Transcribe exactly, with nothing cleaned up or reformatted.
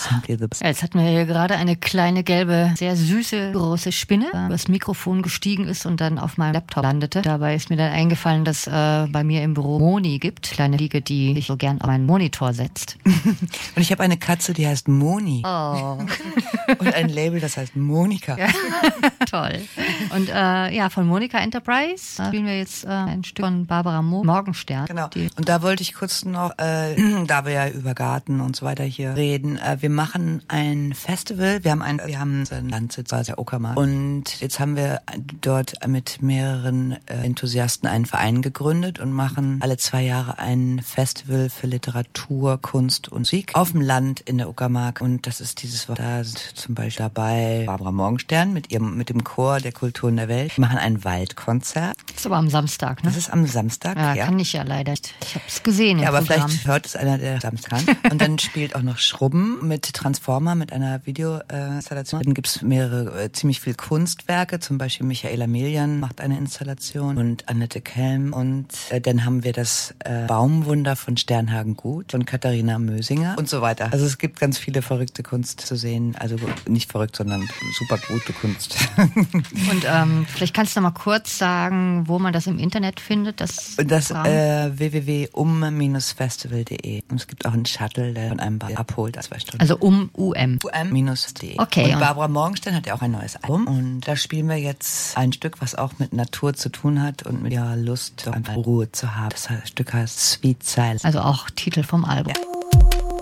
Simply the Best. Ja, jetzt hatten wir hier gerade eine kleine gelbe, sehr süße, große Spinne, die übers Mikrofon gestiegen ist und dann auf meinem Laptop landete. Dabei ist mir dann eingefallen, dass äh, bei mir im Büro Moni gibt, kleine Fliege, die sich so gern auf meinen Monitor setzt. Und ich habe eine Katze, die heißt Moni. Oh. Und ein Label, das heißt Monika. Ja. Toll. Und äh, ja, von Monika Enterprise äh, spielen wir jetzt äh, ein Stück von Barbara Mo- Morgenstern. Genau. Die Und da wollte ich kurz noch, äh, da wir ja über Garten und so weiter hier reden, äh, wir machen ein Festival. Wir haben ein, wir haben einen Landsitz, also der Uckermark. Und jetzt haben wir dort mit mehreren äh, Enthusiasten einen Verein gegründet und machen alle zwei Jahre ein Festival für Literatur, Kunst und Musik auf dem Land in der Uckermark. Und das ist dieses, da sind zum Beispiel dabei Barbara Morgenstern mit ihrem, mit dem Chor der Kulturen der Welt. Wir machen ein Waldkonzert. Das ist aber am Samstag, ne? Das ist am Samstag, ja. ja. Kann ich ja leider. Ich habe es gesehen im Ja, aber Programm. vielleicht hört es einer, der Samstag kann. Und dann spielt auch noch Schrubben mit Transformer, mit einer Videoinstallation. Dann gibt's mehrere, äh, ziemlich viel Kunstwerke. Zum Beispiel Michaela Melian macht eine Installation und Annette Kelm. Und äh, dann haben wir das äh, Baumwunder von Sternhagen Gut, von Katharina Mösinger und so weiter. Also es gibt ganz viele verrückte Kunst zu sehen. Also nicht verrückt, sondern super gute Kunst. Und ähm, vielleicht kannst du noch mal kurz sagen, wo man das im Internet findet. Das, das äh, w w w punkt um festival punkt de. Und es gibt auch einen Shuttle, der von einem Bar abholt. Zwei Stunden. Also um U M. um-de. Okay. Und Barbara Morgenstern hat ja auch ein neues Album. Und da spielen wir jetzt ein Stück, was auch mit Natur zu tun hat und mit ihrer Lust, einfach Ruhe zu haben. Das Stück heißt Sweet Silence. Also auch Titel vom Album. Ja.